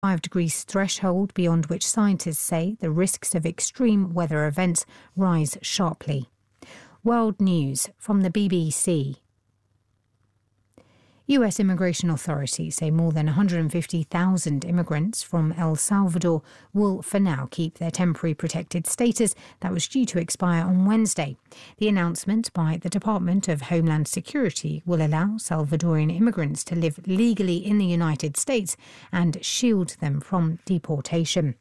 5 degrees threshold beyond which scientists say the risks of extreme weather events rise sharply. World News from the BBC. US immigration authorities say more than 150,000 immigrants from El Salvador will for now keep their temporary protected status that was due to expire on Wednesday. The announcement by the Department of Homeland Security will allow Salvadorian immigrants to live legally in the United States and shield them from deportation.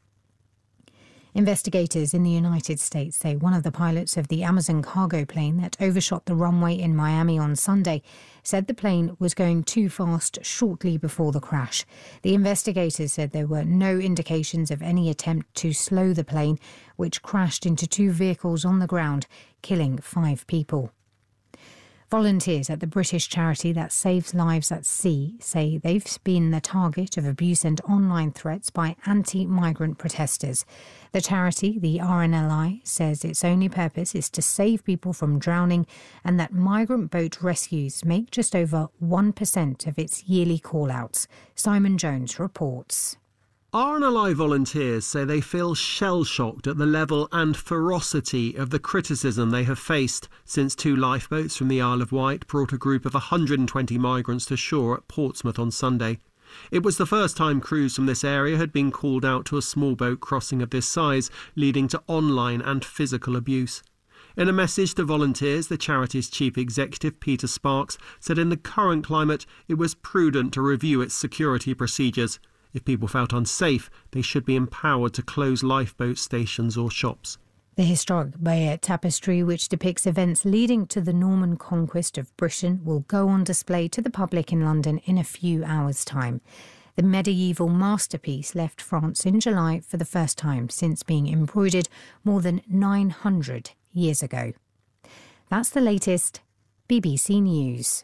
Investigators in the United States say one of the pilots of the Amazon cargo plane that overshot the runway in Miami on Sunday said the plane was going too fast shortly before the crash. The investigators said there were no indications of any attempt to slow the plane, which crashed into 2 vehicles on the ground, killing 5 people. Volunteers at the British charity that saves lives at sea say they've been the target of abuse and online threats by anti-migrant protesters. The charity, the RNLI, says its only purpose is to save people from drowning and that migrant boat rescues make just over 1% of its yearly call-outs. Simon Jones reports. RNLI volunteers say they feel shell-shocked at the level and ferocity of the criticism they have faced since 2 lifeboats from the Isle of Wight brought a group of 120 migrants to shore at Portsmouth on Sunday. It was the first time crews from this area had been called out to a small boat crossing of this size, leading to online and physical abuse. In a message to volunteers, the charity's chief executive, Peter Sparks, said in the current climate it was prudent to review its security procedures. If people felt unsafe, they should be empowered to close lifeboat stations or shops. The historic Bayeux tapestry, which depicts events leading to the Norman conquest of Britain, will go on display to the public in London in a few hours' time. The medieval masterpiece left France in July for the first time since being embroidered more than 900 years ago. That's the latest. BBC News.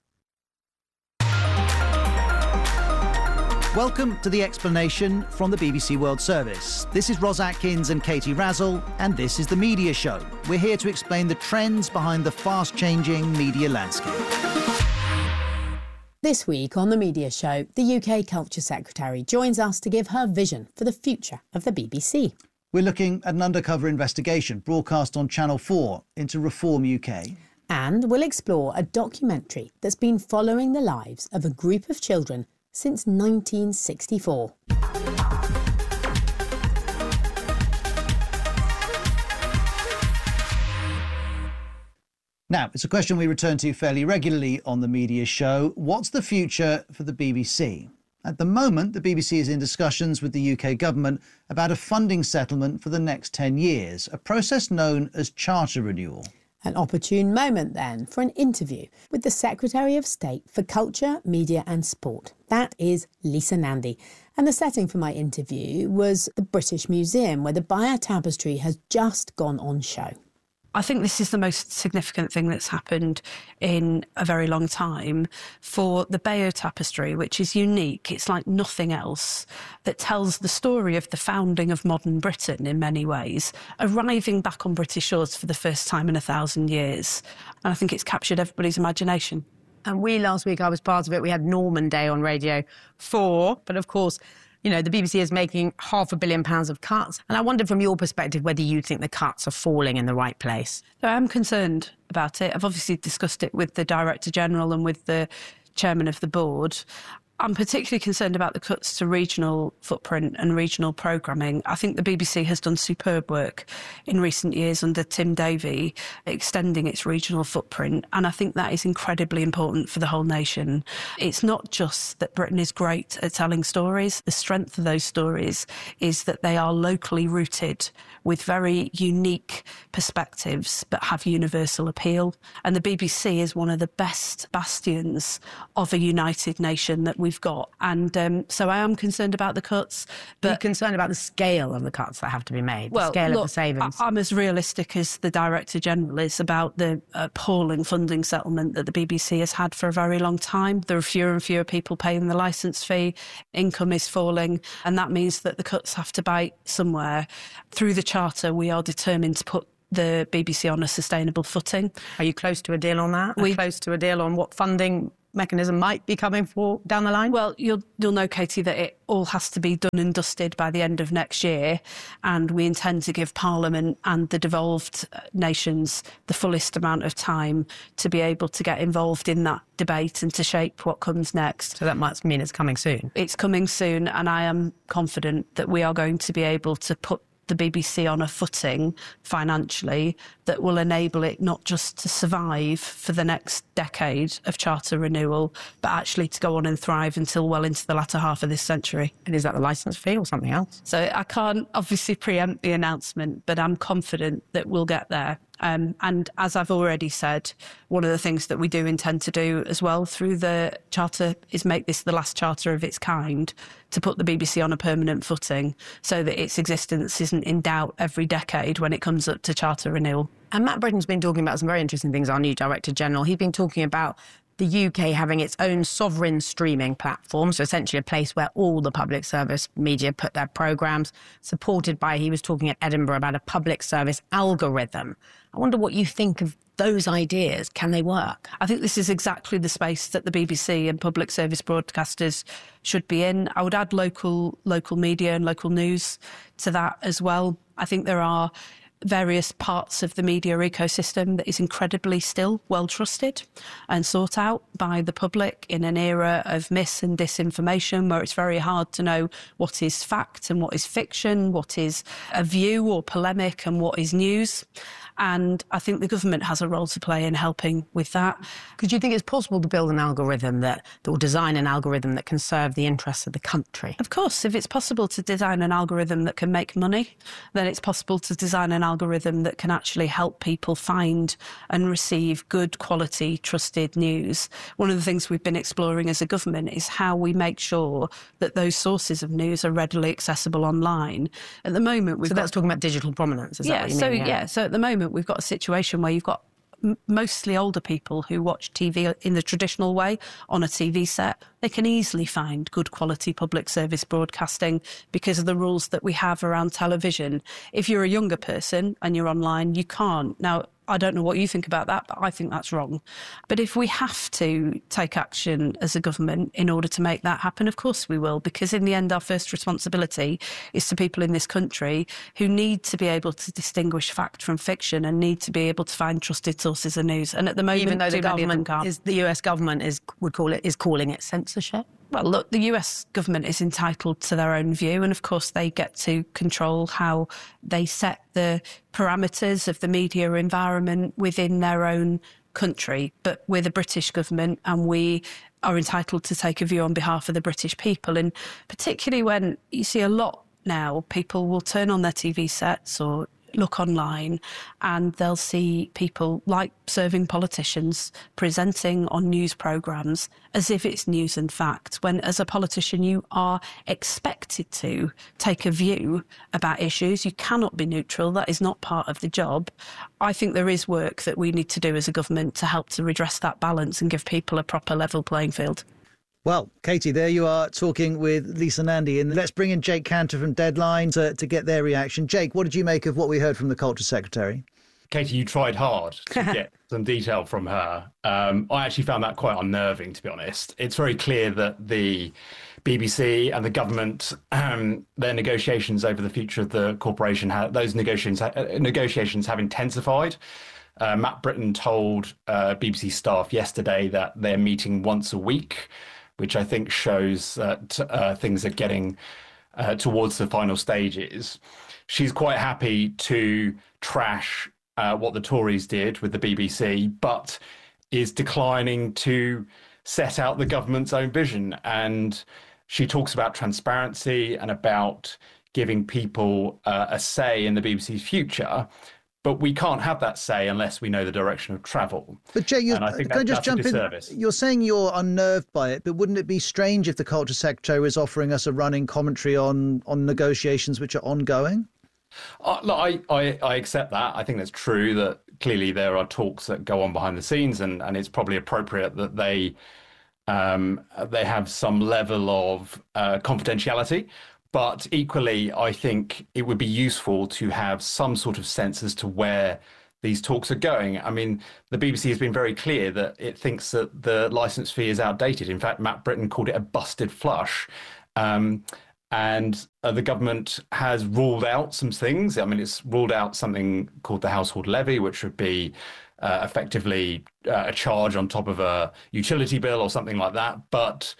Welcome to The Explanation from the BBC World Service. This is Ros Atkins and Katie Razzle, and this is The Media Show. We're here to explain the trends behind the fast-changing media landscape. This week on The Media Show, the UK Culture Secretary joins us to give her vision for the future of the BBC. We're looking at an undercover investigation broadcast on Channel 4 into Reform UK. And we'll explore a documentary that's been following the lives of a group of children since 1964. Now, it's a question we return to fairly regularly on the Media Show. What's the future for the BBC? At the moment, the BBC is in discussions with the UK government about a funding settlement for the next 10 years, a process known as charter renewal. An opportune moment, then, for an interview with the Secretary of State for Culture, Media and Sport. That is Lisa Nandy. And the setting for my interview was the British Museum, where the Bayeux tapestry has just gone on show. I think this is the most significant thing that's happened in a very long time for the Bayeux tapestry, which is unique. It's like nothing else, that tells the story of the founding of modern Britain in many ways, arriving back on British shores for the first time in 1,000 years. And I think it's captured everybody's imagination. And last week, I was part of it. We had Norman Day on Radio 4, but of course, you know, the BBC is making £500 million of cuts. And I wondered from your perspective whether you think the cuts are falling in the right place. So I'm concerned about it. I've obviously discussed it with the Director General and with the Chairman of the Board. I'm particularly concerned about the cuts to regional footprint and regional programming. I think the BBC has done superb work in recent years under Tim Davie, extending its regional footprint, and I think that is incredibly important for the whole nation. It's not just that Britain is great at telling stories. The strength of those stories is that they are locally rooted with very unique perspectives but have universal appeal. And the BBC is one of the best bastions of a united nation that we've got. And so I am concerned about the cuts. But are you concerned about the scale of the cuts that have to be made, well, the scale look, of the savings? I'm as realistic as the Director General is about the appalling funding settlement that the BBC has had for a very long time. There are fewer and fewer people paying the licence fee, income is falling, and that means that the cuts have to bite somewhere. Through the Charter, we are determined to put the BBC on a sustainable footing. Are you close to a deal on that? Are you close to a deal on what funding mechanism might be coming for down the line? Well, you'll know, Katie, that it all has to be done and dusted by the end of next year, and we intend to give Parliament and the devolved nations the fullest amount of time to be able to get involved in that debate and to shape what comes next. So that must mean it's coming soon. It's coming soon, and I am confident that we are going to be able to put the BBC on a footing financially that will enable it not just to survive for the next decade of charter renewal, but actually to go on and thrive until well into the latter half of this century. And is that the licence fee or something else? So I can't obviously preempt the announcement, but I'm confident that we'll get there. And as I've already said, one of the things that we do intend to do as well through the charter is make this the last charter of its kind to put the BBC on a permanent footing so that its existence isn't in doubt every decade when it comes up to charter renewal. And Matt Britton's been talking about some very interesting things, our new Director General. He's been talking about the UK having its own sovereign streaming platform, so essentially a place where all the public service media put their programmes, supported by, he was talking at Edinburgh about a public service algorithm. I wonder what you think of those ideas. Can they work? I think this is exactly the space that the BBC and public service broadcasters should be in. I would add local media and local news to that as well. I think there are various parts of the media ecosystem that is incredibly still well trusted and sought out by the public in an era of mis and disinformation where it's very hard to know what is fact and what is fiction, what is a view or polemic and what is news. And I think the government has a role to play in helping with that. Because you think it's possible to build an algorithm that will design an algorithm that can serve the interests of the country? Of course, if it's possible to design an algorithm that can make money, then it's possible to design an algorithm that can actually help people find and receive good quality, trusted news. One of the things we've been exploring as a government is how we make sure that those sources of news are readily accessible online. At the moment, that's talking about digital prominence, is that what you mean? So at the moment, we've got a situation where you've got mostly older people who watch TV in the traditional way on a TV set. They can easily find good quality public service broadcasting because of the rules that we have around television. If you're a younger person and you're online, you can't. Now, I don't know what you think about that, but I think that's wrong. But if we have to take action as a government in order to make that happen, of course we will, because in the end our first responsibility is to people in this country who need to be able to distinguish fact from fiction and need to be able to find trusted sources of news. And at the moment, even though the US government is calling it censorship. Well, look, the US government is entitled to their own view, and of course they get to control how they set the parameters of the media environment within their own country. But we're the British government and we are entitled to take a view on behalf of the British people. And particularly when you see a lot now, people will turn on their TV sets or look online and they'll see people like serving politicians presenting on news programmes as if it's news and fact, when as a politician you are expected to take a view about issues. You cannot be neutral. That is not part of the job. I think there is work that we need to do as a government to help to redress that balance and give people a proper level playing field. Well, Katie, there you are talking with Lisa Nandy. And let's bring in Jake Cantor from Deadline to get their reaction. Jake, what did you make of what we heard from the Culture Secretary? Katie, you tried hard to get some detail from her. I actually found that quite unnerving, to be honest. It's very clear that the BBC and the government, their negotiations over the future of the corporation, those negotiations have intensified. Matt Britton told BBC staff yesterday that they're meeting once a week, which I think shows that things are getting towards the final stages. She's quite happy to trash what the Tories did with the BBC, but is declining to set out the government's own vision. And she talks about transparency and about giving people a say in the BBC's future. But we can't have that say unless we know the direction of travel. But Jay, and I think that's a disservice. You're saying you're unnerved by it, but wouldn't it be strange if the Culture Secretary was offering us a running commentary on negotiations which are ongoing? Look, I accept that. I think that's true, that clearly there are talks that go on behind the scenes, and it's probably appropriate that they have some level of confidentiality. But equally, I think it would be useful to have some sort of sense as to where these talks are going. I mean, the BBC has been very clear that it thinks that the licence fee is outdated. In fact, Matt Britton called it a busted flush. And the government has ruled out some things. I mean, it's ruled out something called the household levy, which would be effectively a charge on top of a utility bill or something like that, but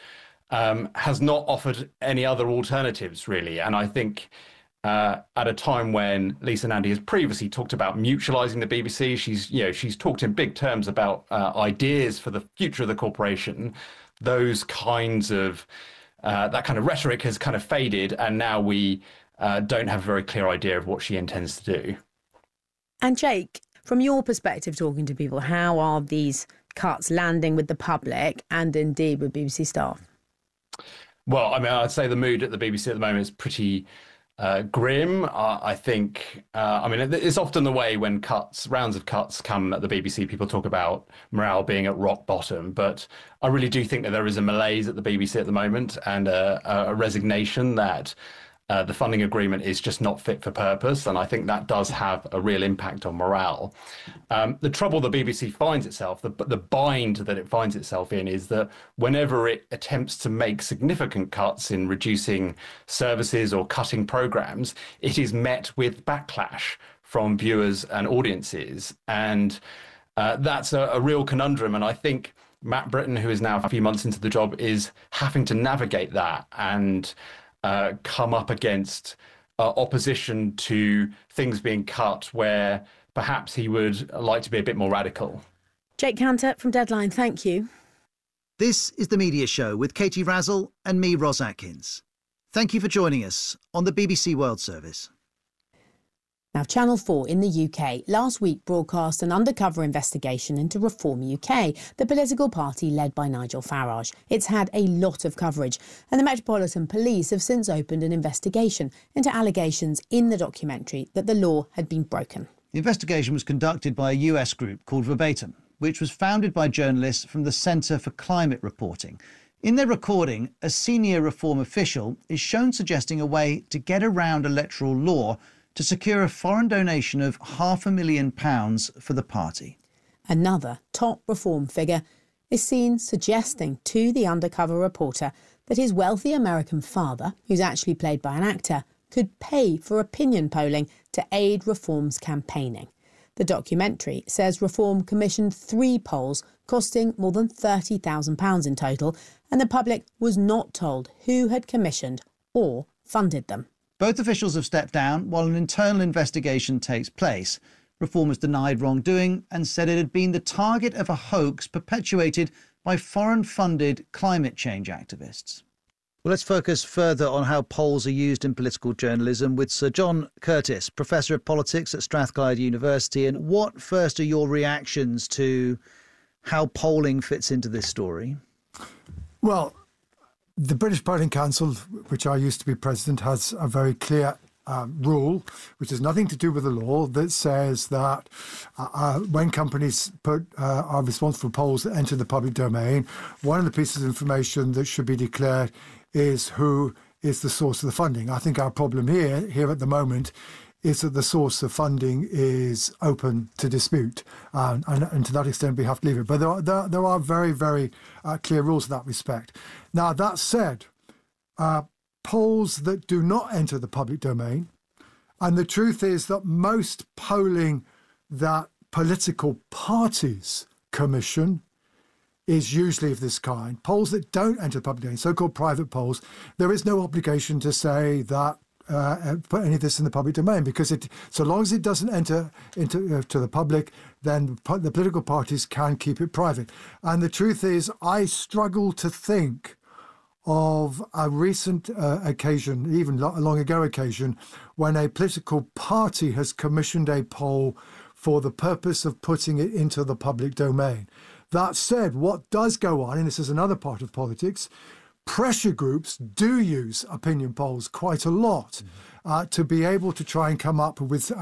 has not offered any other alternatives, really. And I think at a time when Lisa Nandy has previously talked about mutualising the BBC, she's talked in big terms about ideas for the future of the corporation. Those kinds of that kind of rhetoric has kind of faded, and now we don't have a very clear idea of what she intends to do. And Jake, from your perspective, talking to people, how are these cuts landing with the public and indeed with BBC staff? Well, I mean, I'd say the mood at the BBC at the moment is pretty grim. I think, I mean, it's often the way when rounds of cuts come at the BBC, people talk about morale being at rock bottom. But I really do think that there is a malaise at the BBC at the moment, and a resignation that the funding agreement is just not fit for purpose. And I think that does have a real impact on morale. The trouble the BBC finds itself, the bind that it finds itself in, is that whenever it attempts to make significant cuts in reducing services or cutting programmes, it is met with backlash from viewers and audiences. And that's a real conundrum. And I think Matt Britton, who is now a few months into the job, is having to navigate that and come up against opposition to things being cut where perhaps he would like to be a bit more radical. Jake Cantor from Deadline, thank you. This is The Media Show with Katie Razzle and me, Ros Atkins. Thank you for joining us on the BBC World Service. Now, Channel 4 in the UK last week broadcast an undercover investigation into Reform UK, the political party led by Nigel Farage. It's had a lot of coverage, and the Metropolitan Police have since opened an investigation into allegations in the documentary that the law had been broken. The investigation was conducted by a US group called Verbatim, which was founded by journalists from the Centre for Climate Reporting. In their recording, a senior Reform official is shown suggesting a way to get around electoral law to secure a foreign donation of £500,000 for the party. Another top Reform figure is seen suggesting to the undercover reporter that his wealthy American father, who's actually played by an actor, could pay for opinion polling to aid Reform's campaigning. The documentary says Reform commissioned 3 polls costing more than £30,000 in total, and the public was not told who had commissioned or funded them. Both officials have stepped down while an internal investigation takes place. Reform has denied wrongdoing and said it had been the target of a hoax perpetuated by foreign-funded climate change activists. Well, let's focus further on how polls are used in political journalism with Sir John Curtis, Professor of Politics at Strathclyde University. And what first are your reactions to how polling fits into this story? Well, the British Polling Council, which I used to be president, has a very clear rule, which has nothing to do with the law, that says that when companies are responsible for polls that enter the public domain, one of the pieces of information that should be declared is who is the source of the funding. I think our problem here at the moment is that the source of funding is open to dispute. And to that extent, we have to leave it. But there are very, very clear rules in that respect. Now, that said, polls that do not enter the public domain, and the truth is that most polling that political parties commission is usually of this kind. Polls that don't enter the public domain, so-called private polls, there is no obligation to say that put any of this in the public domain, because so long as it doesn't enter into to the public, then the political parties can keep it private. And the truth is, I struggle to think of a recent occasion, even a long ago occasion, when a political party has commissioned a poll for the purpose of putting it into the public domain. That said, what does go on, and this is another part of politics, pressure groups do use opinion polls quite a lot to be able to try and come up with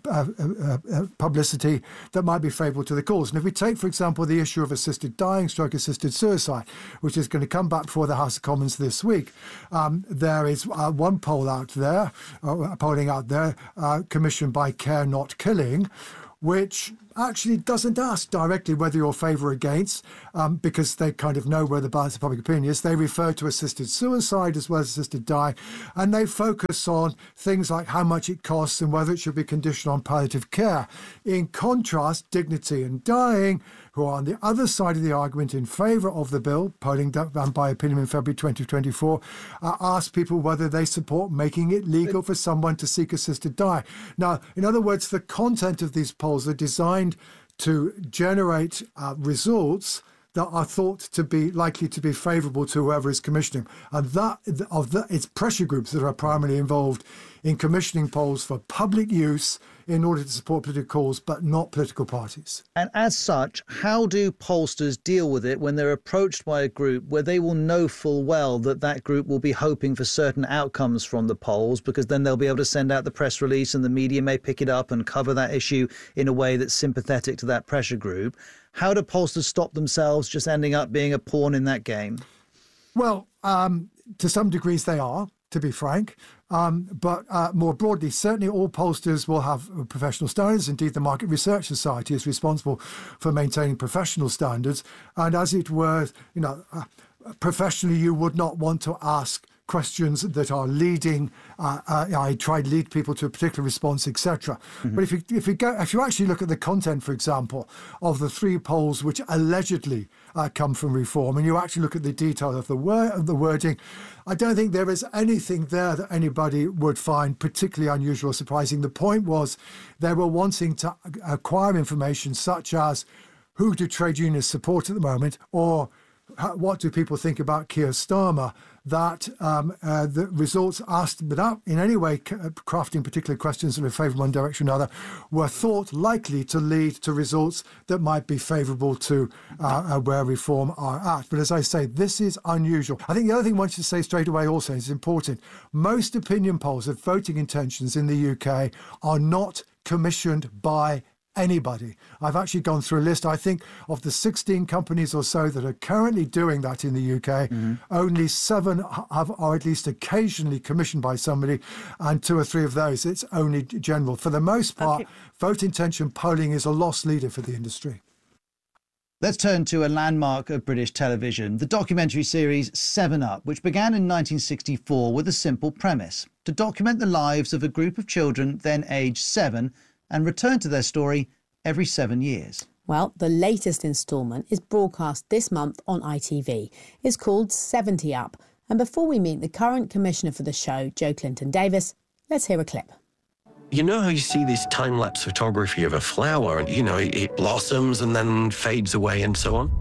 publicity that might be favourable to the cause. And if we take, for example, the issue of assisted dying, assisted suicide, which is going to come back before the House of Commons this week, there is one poll out there, polling out there, commissioned by Care Not Killing, which actually doesn't ask directly whether you're for or against, because they kind of know where the balance of public opinion is. They refer to assisted suicide as well as assisted dying, and they focus on things like how much it costs and whether it should be conditional on palliative care. In contrast, Dignity and Dying, who are on the other side of the argument in favour of the bill, polling done by opinion in February 2024, asked people whether they support making it legal for someone to seek assisted dying. Now, in other words, the content of these polls are designed to generate results that are thought to be likely to be favourable to whoever is commissioning. And it's pressure groups that are primarily involved in commissioning polls for public use in order to support political cause, but not political parties. And as such, how do pollsters deal with it when they're approached by a group where they will know full well that that group will be hoping for certain outcomes from the polls, because then they'll be able to send out the press release and the media may pick it up and cover that issue in a way that's sympathetic to that pressure group? How do pollsters stop themselves just ending up being a pawn in that game? Well, to some degrees they are, to be frank. But more broadly, certainly all pollsters will have professional standards. Indeed, the Market Research Society is responsible for maintaining professional standards. And as it were, professionally, you would not want to ask questions that are leading. I try to lead people to a particular response, etc. Mm-hmm. But if you actually look at the content, for example, of the 3 polls which allegedly come from Reform, and you actually look at the detail of the wording, I don't think there is anything there that anybody would find particularly unusual or surprising. The point was they were wanting to acquire information such as who do trade unions support at the moment, or what do people think about Keir Starmer, that the results asked without in any way crafting particular questions in a favour of one direction or another were thought likely to lead to results that might be favourable to where Reform are at. But as I say, this is unusual. I think the other thing I want you to say straight away also is important. Most opinion polls of voting intentions in the UK are not commissioned by anybody. I've actually gone through a list. I think of the 16 companies or so that are currently doing that in the UK, only 7 are at least occasionally commissioned by somebody, and 2 or 3 of those, it's only general. For the most part, vote intention polling is a lost leader for the industry. Let's turn to a landmark of British television, the documentary series 7 Up, which began in 1964 with a simple premise: to document the lives of a group of children then aged 7 and return to their story every 7 years. Well, the latest instalment is broadcast this month on ITV. It's called 70 Up. And before we meet the current commissioner for the show, Jo Clinton-Davies, let's hear a clip. You know how you see this time-lapse photography of a flower and, it blossoms and then fades away and so on?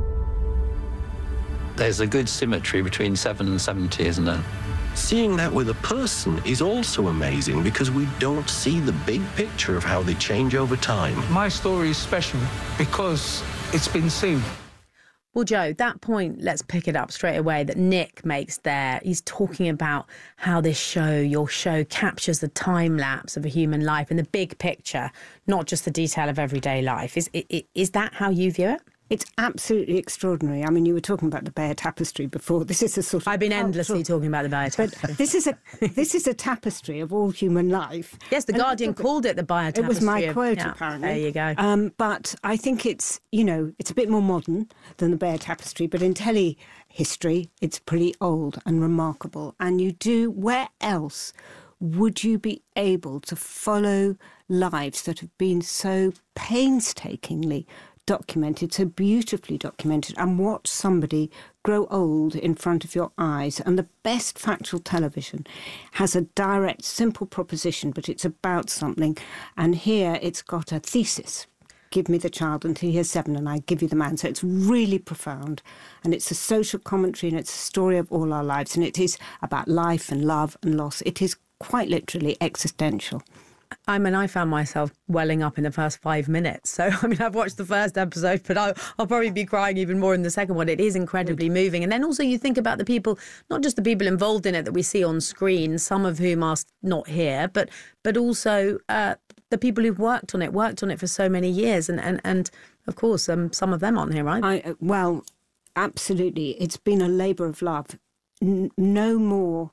There's a good symmetry between 7 and 70, isn't there? Seeing that with a person is also amazing because we don't see the big picture of how they change over time. My story is special because it's been seen. Well, Jo, that point, let's pick it up straight away, that Nick makes there. He's talking about how your show captures the time lapse of a human life and the big picture, not just the detail of everyday life. Is that how you view it? It's absolutely extraordinary. I mean, you were talking about the Beyer Tapestry before. This is a sort of... I've been endlessly talking about the Beyer Tapestry. But this is a tapestry of all human life. Yes, The Guardian called it the Beyer Tapestry. It was my quote, apparently. There you go. But I think it's, it's a bit more modern than the Beyer Tapestry, but in telehistory, it's pretty old and remarkable. And where else would you be able to follow lives that have been so painstakingly documented, so beautifully documented, and watch somebody grow old in front of your eyes? And the best factual television has a direct, simple proposition, but it's about something. And here it's got a thesis. Give me the child until he is 7 and I give you the man. So it's really profound. And it's a social commentary and it's a story of all our lives. And it is about life and love and loss. It is quite literally existential. I found myself welling up in the first 5 minutes. So, I've watched the first episode, but I'll probably be crying even more in the second one. It is incredibly moving. And then also you think about the people, not just the people involved in it that we see on screen, some of whom are not here, but also the people who've worked on it for so many years. And of course, some of them aren't here, right? Well, absolutely. It's been a labour of love. No more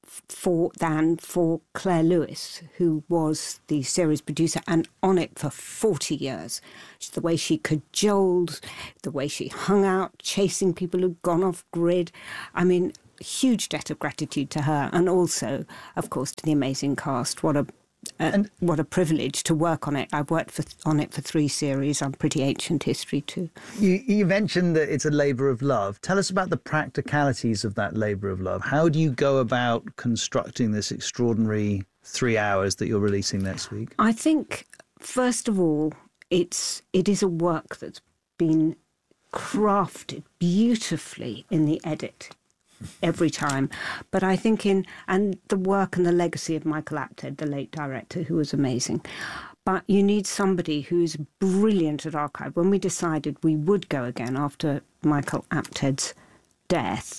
than for Claire Lewis, who was the series producer and on it for 40 years. The way she cajoled, the way she hung out, chasing people who'd gone off grid. I mean, huge debt of gratitude to her, and also, of course, to the amazing cast. What a privilege to work on it. I've worked on it for 3 series. I'm pretty ancient history too. You mentioned that it's a labour of love. Tell us about the practicalities of that labour of love. How do you go about constructing this extraordinary 3 hours that you're releasing next week? I think, first of all, it is a work that's been crafted beautifully in the edit every time. But I think and the work and the legacy of Michael Apted, the late director, who was amazing. But you need somebody who's brilliant at archive. When we decided we would go again after Michael Apted's death,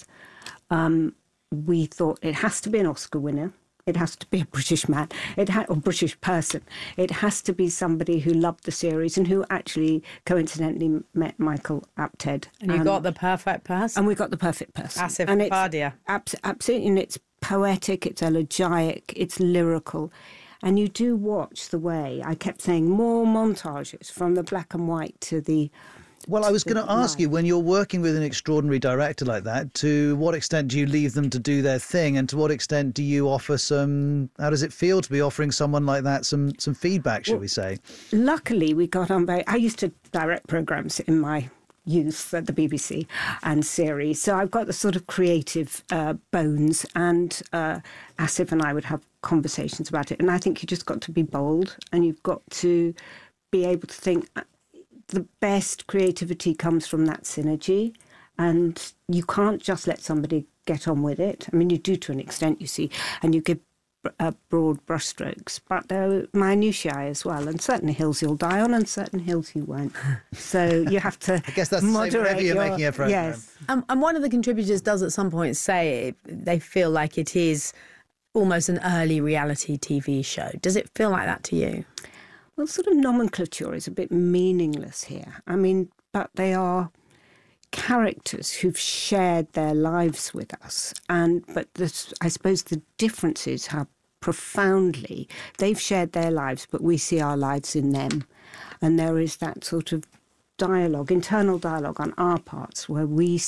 we thought it has to be an Oscar winner. It has to be a British man, or British person. It has to be somebody who loved the series and who actually coincidentally met Michael Apted. And you got the perfect person. And we got the perfect person. Asif Kapadia. Absolutely, and it's poetic, it's elegiac, it's lyrical. And you do watch the way, I kept saying, more montages from the black and white to the... Well, I was going to ask you, when you're working with an extraordinary director like that, to what extent do you leave them to do their thing, and to what extent do you offer some... How does it feel to be offering someone like that some feedback, shall we say? Luckily, we got on very... I used to direct programmes in my youth at the BBC and series, so I've got the sort of creative bones, and Asif and I would have conversations about it. And I think you just got to be bold, and you've got to be able to think... The best creativity comes from that synergy, and you can't just let somebody get on with it. I mean, you do to an extent, you see, and you give broad brushstrokes, but there are minutiae as well, and certain hills you'll die on and certain hills you won't. So you have to I guess that's moderate the same whenever you're making a programme. Yes. And one of the contributors does at some point say they feel like it is almost an early reality TV show. Does it feel like that to you? Well, sort of nomenclature is a bit meaningless here. I mean, but they are characters who've shared their lives with us. But I suppose the difference is how profoundly they've shared their lives, but we see our lives in them. And there is that sort of dialogue, internal dialogue on our parts, where we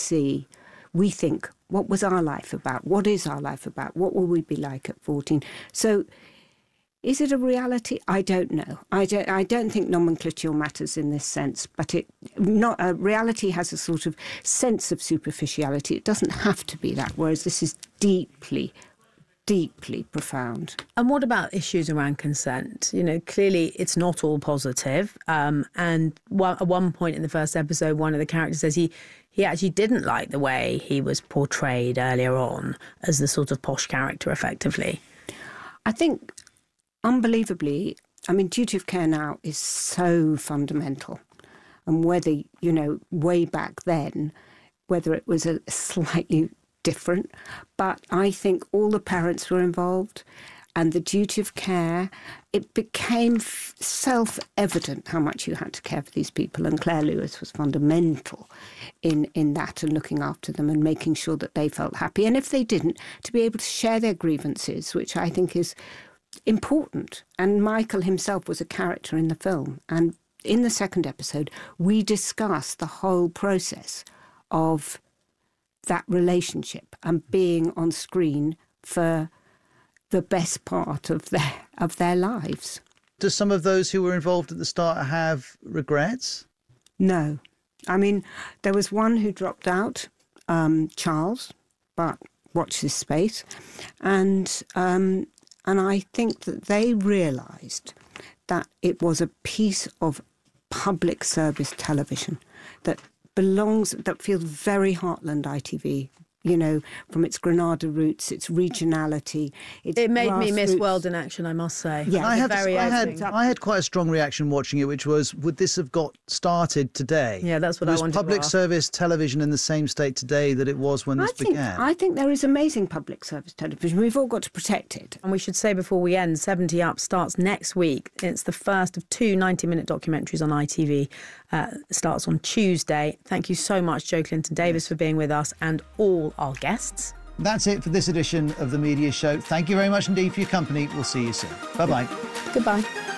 think, what was our life about? What is our life about? What will we be like at 14? So... Is it a reality? I don't know. I don't think nomenclature matters in this sense, but reality has a sort of sense of superficiality. It doesn't have to be that, whereas this is deeply, deeply profound. And what about issues around consent? You know, clearly it's not all positive. And at one point in the first episode, one of the characters says he actually didn't like the way he was portrayed earlier on as the sort of posh character, effectively. I think... Unbelievably, I mean, duty of care now is so fundamental. And whether, way back then, whether it was a slightly different, but I think all the parents were involved, and the duty of care, it became self-evident how much you had to care for these people. And Claire Lewis was fundamental in that, and looking after them and making sure that they felt happy. And if they didn't, to be able to share their grievances, which I think is important. And Michael himself was a character in the film. And in the second episode, we discuss the whole process of that relationship and being on screen for the best part of their lives. Do some of those who were involved at the start have regrets? No. I mean, there was one who dropped out, Charles, but watch this space. And I think that they realised that it was a piece of public service television that feels very Heartland ITV, from its Granada roots, its regionality. It made me miss World in Action, I must say. Yeah, I had quite a strong reaction watching it, which was, would this have got started today? Yeah, that's what I wanted to ask. Was public service television in the same state today that it was when this began? I think there is amazing public service television. We've all got to protect it. And we should say before we end, 70 Up starts next week. It's the first of 2 90-minute documentaries on ITV. Starts on Tuesday. Thank you so much, Jo Clinton-Davies, for being with us, and all our guests. That's it for this edition of The Media Show. Thank you very much indeed for your company. We'll see you soon. Bye-bye. Goodbye.